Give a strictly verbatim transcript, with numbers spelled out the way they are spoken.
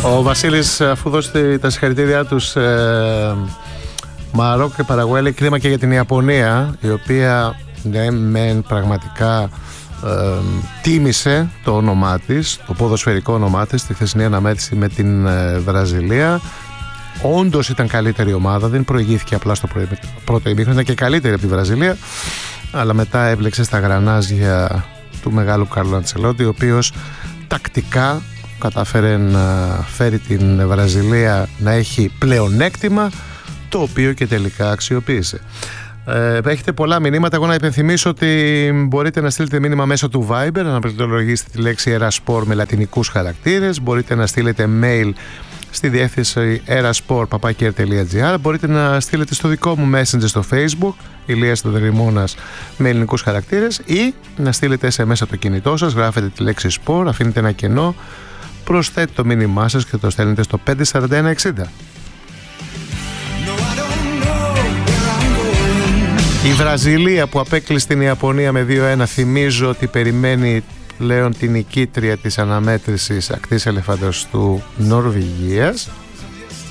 Ο Βασίλης, αφού δώσει τα συγχαρητήριά τους, ε, Μαρόκο και Παραγουάη, λέει κρίμα και για την Ιαπωνία, η οποία ναι, μεν πραγματικά ε, τίμησε το όνομά της, το ποδοσφαιρικό όνομά της, στη χθεσινή αναμέτρηση με την ε, Βραζιλία. Όντως ήταν καλύτερη ομάδα, δεν προηγήθηκε απλά στο πρώτο ημίχρονο, ήταν και καλύτερη από τη Βραζιλία, αλλά μετά έβλεξε στα γρανάζια του μεγάλου Κάρλο Αντσελότη, ο οποίος τακτικά κατάφερε να φέρει την Βραζιλία να έχει πλεονέκτημα, το οποίο και τελικά αξιοποίησε. Ε, έχετε πολλά μηνύματα. Εγώ να υπενθυμίσω ότι μπορείτε να στείλετε μήνυμα μέσω του Viber, να πληκτρολογήσετε τη λέξη Erasport με λατινικούς χαρακτήρες. Μπορείτε να στείλετε mail στη διεύθυνση erasport παπάκι r τελεία gr. Μπορείτε να στείλετε στο δικό μου Messenger στο Facebook, Ηλίας Δεδρυμώνας, με ελληνικούς χαρακτήρες, ή να στείλετε ες εμ ες από το κινητό σας, γράφετε τη λέξη Sport, αφήνετε ένα κενό, προσθέτετε το μήνυμά σας και το στέλνετε στο πέντε τέσσερα ένα εξήντα. Η Βραζιλία που απέκλεισε την Ιαπωνία με δύο ένα, θυμίζω ότι περιμένει πλέον την νικήτρια της αναμέτρησης ακτής ελεφαντοστού Νορβηγίας.